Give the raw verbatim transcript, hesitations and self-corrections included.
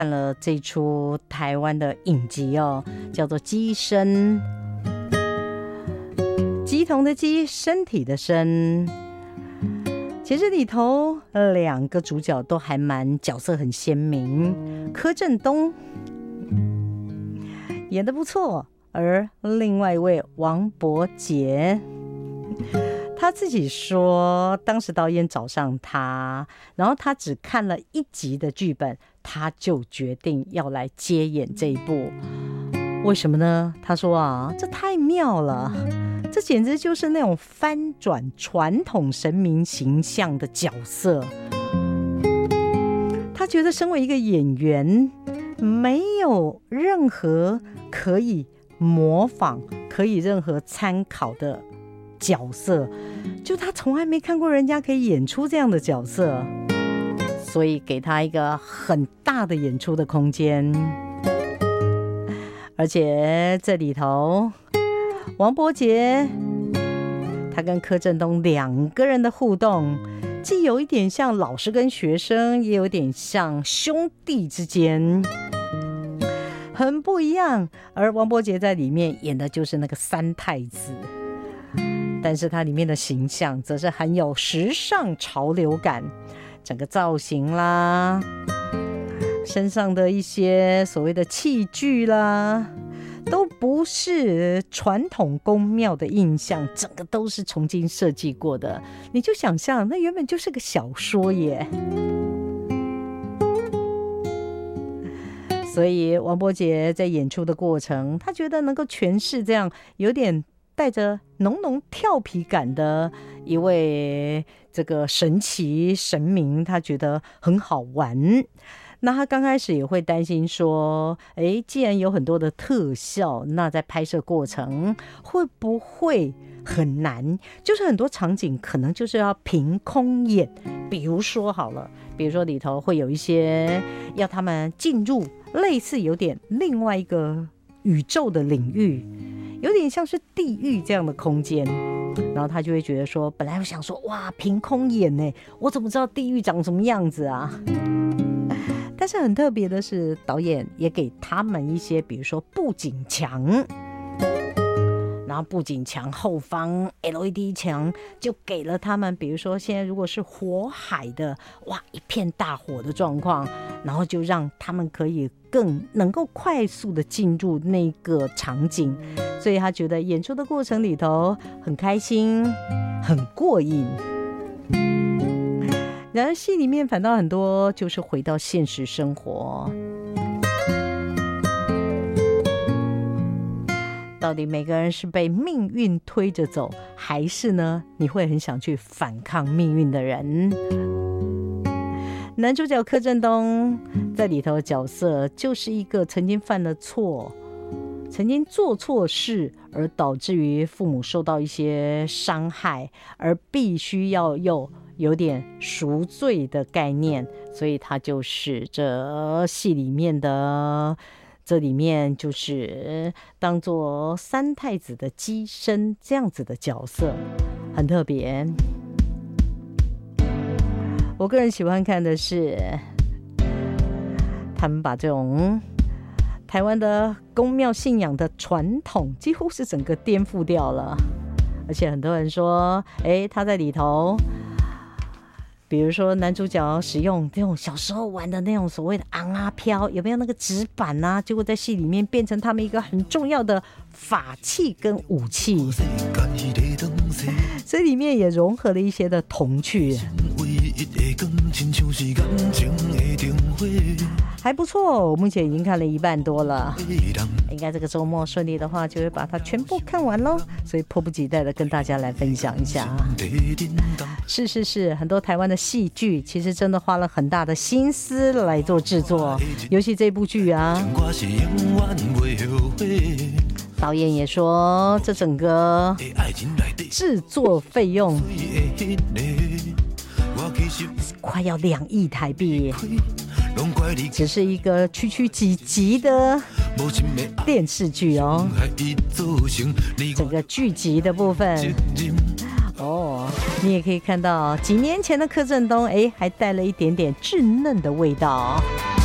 看了这出台湾的影集哦，叫做《鸡身》，鸡同的鸡，身体的身。其实里头两个主角都还蛮角色很鲜明，柯震东演得不错，而另外一位王柏杰，他自己说当时导演找上他，然后他只看了一集的剧本，他就决定要来接演这一部。为什么呢？他说啊，这太妙了，这简直就是那种翻转传统神明形象的角色。他觉得身为一个演员，没有任何可以模仿、可以任何参考的角色，就他从来没看过人家可以演出这样的角色，所以给他一个很大的演出的空间。而且这里头王柏杰他跟柯震东两个人的互动，既有一点像老师跟学生，也有点像兄弟之间，很不一样。而王柏杰在里面演的就是那个三太子，但是他里面的形象则是很有时尚潮流感，整个造型啦，身上的一些所谓的器具啦，都不是传统宫庙的印象，整个都是重新设计过的。你就想象那原本就是个小说耶。所以王柏杰在演出的过程，他觉得能够诠释这样有点带着浓浓调皮感的一位这个神奇神明，他觉得很好玩。那他刚开始也会担心说，诶，既然有很多的特效，那在拍摄过程会不会很难？就是很多场景可能就是要凭空演，比如说好了，比如说里头会有一些要他们进入类似有点另外一个宇宙的领域，有点像是地狱这样的空间，然后他就会觉得说，本来我想说，哇，凭空演呢，我怎么知道地狱长什么样子啊？但是很特别的是，导演也给他们一些，比如说布景墙，然后布景墙后方 L E D 墙就给了他们，比如说现在如果是火海的，哇，一片大火的状况，然后就让他们可以更能够快速的进入那个场景，所以他觉得演出的过程里头很开心，很过瘾。然而戏里面反倒很多就是回到现实生活，到底每个人是被命运推着走，还是呢你会很想去反抗命运的人？男主角柯震东在里头的角色就是一个曾经犯了错，曾经做错事，而导致于父母受到一些伤害，而必须要用有点赎罪的概念，所以他就是这戏里面的，这里面就是当作三太子的鸡身这样子的角色，很特别。我个人喜欢看的是他们把这种台湾的宫庙信仰的传统几乎是整个颠覆掉了，而且很多人说，诶，他在里头比如说男主角使用这种小时候玩的那种所谓的昂啊飘，有没有那个纸板啊？结果在戏里面变成他们一个很重要的法器跟武器，所以里面也融合了一些的童趣，还不错。我目前已经看了一半多了，应该这个周末顺利的话就会把它全部看完咯，所以迫不及待的跟大家来分享一下。是是是，很多台湾的戏剧其实真的花了很大的心思来做制作，尤其这部剧啊，导演也说这整个制作费用快要两亿台币，只是一个区区几集的电视剧哦。整个剧集的部分哦，你也可以看到几年前的柯震东，哎，还带了一点点稚嫩的味道。